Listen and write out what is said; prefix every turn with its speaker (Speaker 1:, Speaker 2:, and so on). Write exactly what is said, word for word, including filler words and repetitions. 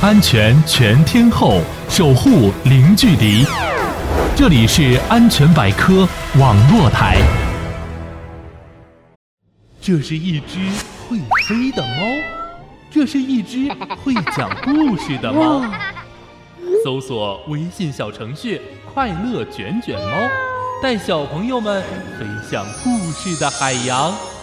Speaker 1: 安全全天候，守护零距离。这里是安全百科网络台。这是一只会飞的猫，这是一只会讲故事的猫。搜索微信小程序“快乐卷卷猫”，带小朋友们飞向故事的海洋。